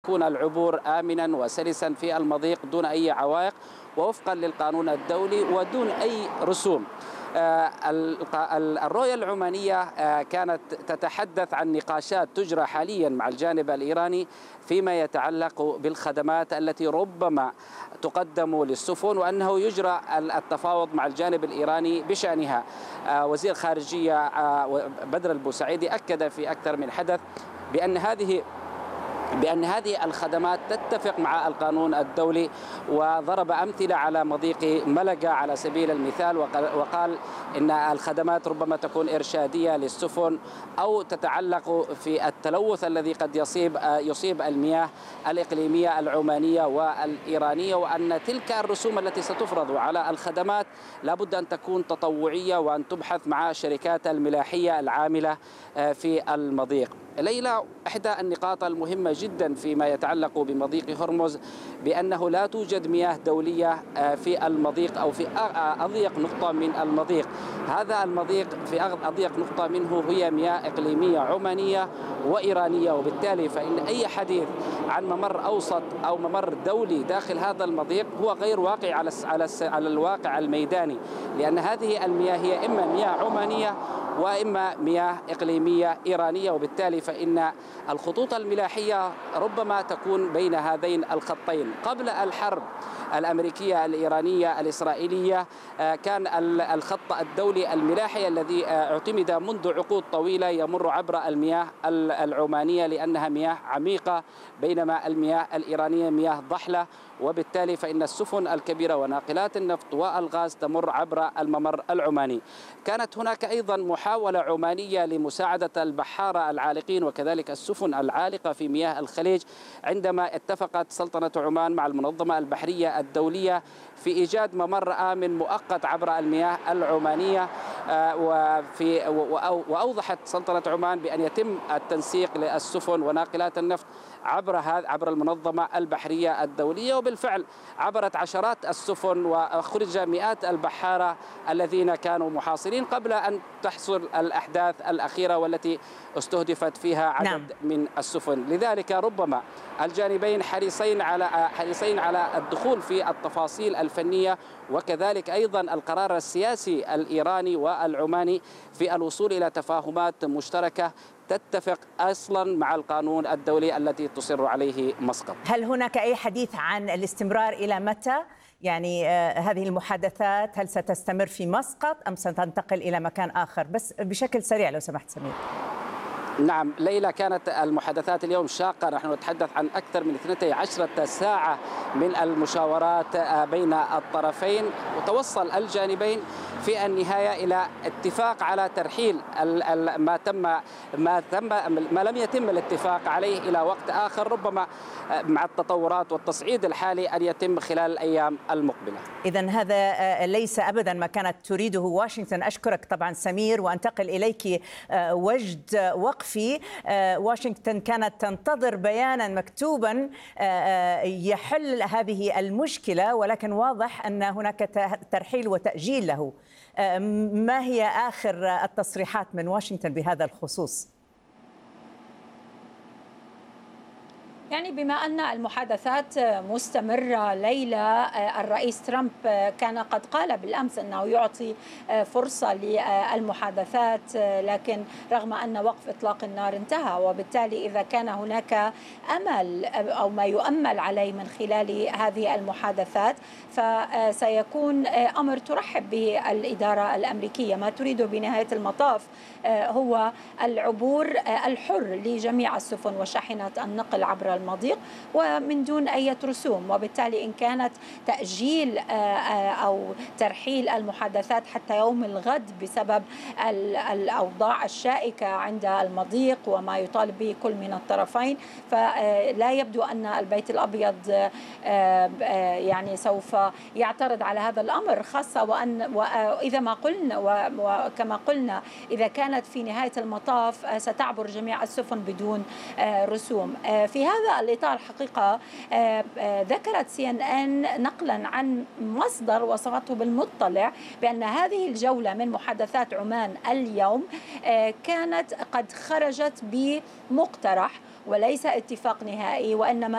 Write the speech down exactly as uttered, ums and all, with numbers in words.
يكون العبور آمنا وسلسا في المضيق دون أي عوائق ووفقا للقانون الدولي ودون أي رسوم. الرؤية العمانية كانت تتحدث عن نقاشات تجرى حاليا مع الجانب الإيراني فيما يتعلق بالخدمات التي ربما تقدم للسفن، وأنه يجرى التفاوض مع الجانب الإيراني بشأنها. وزير خارجية بدر البوسعيدي أكد في أكثر من حدث بأن هذه بأن هذه الخدمات تتفق مع القانون الدولي، وضرب أمثلة على مضيق ملقا على سبيل المثال، وقال إن الخدمات ربما تكون إرشادية للسفن أو تتعلق في التلوث الذي قد يصيب يصيب المياه الإقليمية العمانية والإيرانية، وأن تلك الرسوم التي ستفرض على الخدمات لابد أن تكون تطوعية وأن تبحث مع شركات الملاحية العاملة في المضيق. ليلى، إحدى النقاط المهمة جدا فيما يتعلق بمضيق هرمز بأنه لا توجد مياه دولية في المضيق أو في أضيق نقطة من المضيق. هذا المضيق في أضيق نقطة منه هي مياه إقليمية عمانية وإيرانية، وبالتالي فإن أي حديث عن ممر أوسط أو ممر دولي داخل هذا المضيق هو غير واقع على على الواقع الميداني، لأن هذه المياه هي إما مياه عمانية وإما مياه إقليمية إيرانية، وبالتالي فإن الخطوط الملاحية ربما تكون بين هذين الخطين. قبل الحرب الأمريكية الإيرانية الإسرائيلية كان الخط الدولي الملاحي الذي اعتمد منذ عقود طويلة يمر عبر المياه العمانية لأنها مياه عميقة، بينما المياه الإيرانية مياه ضحلة، وبالتالي فإن السفن الكبيرة وناقلات النفط والغاز تمر عبر الممر العماني. كانت هناك أيضا محاولة عمانية لمساعدة البحارة العالقين وكذلك السفن العالقة في مياه الخليج، عندما اتفقت سلطنة عمان مع المنظمة البحرية الدولية في إيجاد ممر آمن مؤقت عبر المياه العمانية، وفي وأوضحت سلطنة عمان بأن يتم التنسيق للسفن وناقلات النفط عبر هذا عبر المنظمة البحرية الدولية، وبالفعل عبرت عشرات السفن وخرج مئات البحارة الذين كانوا محاصرين قبل أن تحصل الأحداث الأخيرة والتي استهدفت فيها عدد نعم. من السفن. لذلك ربما الجانبين حريصين على حريصين على الدخول في التفاصيل الفنية، وكذلك أيضا القرار السياسي الإيراني والعماني في الوصول إلى تفاهمات مشتركة تتفق أصلا مع القانون الدولي التي تصر عليه مسقط. هل هناك أي حديث عن الاستمرار إلى متى؟ يعني آه هذه المحادثات هل ستستمر في مسقط أم ستنتقل إلى مكان آخر؟ بس بشكل سريع لو سمحت سمير. نعم ليلى، كانت المحادثات اليوم شاقة، نحن نتحدث عن أكثر من اثنتي عشرة ساعة من المشاورات بين الطرفين، وتوصل الجانبين في النهاية إلى اتفاق على ترحيل ما تم ما تم ما لم يتم الاتفاق عليه إلى وقت آخر، ربما مع التطورات والتصعيد الحالي أن يتم خلال الأيام المقبلة. إذن هذا ليس أبدا ما كانت تريده واشنطن. أشكرك طبعا سمير، وأنتقل إليك وجد وقفي. واشنطن كانت تنتظر بيانا مكتوبا يحل هذه المشكلة، ولكن واضح أن هناك ترحيل وتأجيل له. ما هي آخر التصريحات من واشنطن بهذا الخصوص؟ يعني بما أن المحادثات مستمرة ليلى، الرئيس ترامب كان قد قال بالأمس أنه يعطي فرصة للمحادثات، لكن رغم أن وقف إطلاق النار انتهى، وبالتالي إذا كان هناك أمل أو ما يؤمل عليه من خلال هذه المحادثات فسيكون أمر ترحب به الإدارة الأمريكية. ما تريده بنهاية المطاف هو العبور الحر لجميع السفن وشاحنات النقل عبر المضيق ومن دون أي رسوم، وبالتالي إن كانت تأجيل أو ترحيل المحادثات حتى يوم الغد بسبب الأوضاع الشائكة عند المضيق وما يطالب به كل من الطرفين، فلا يبدو أن البيت الأبيض يعني سوف يعترض على هذا الأمر، خاصة وأن وإذا ما قلنا وكما قلنا إذا كانت في نهاية المطاف ستعبر جميع السفن بدون رسوم. في هذا الإطار حقيقة ذكرت سي إن إن نقلا عن مصدر وصفته بالمطلع بأن هذه الجولة من محادثات عمان اليوم كانت قد خرجت بمقترح وليس اتفاق نهائي، وإنما